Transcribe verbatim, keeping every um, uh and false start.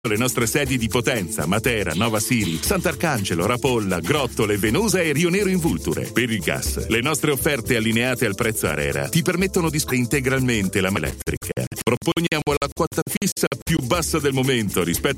le nostre sedi di Potenza, Matera, Nova Siri, Sant'Arcangelo, Rapolla, Grottole, Venosa e Rio Nero in Vulture. Per il gas, le nostre offerte allineate al prezzo ARERA ti permettono di spendere integralmente la elettrica. Proponiamo la quota fissa più bassa del momento rispetto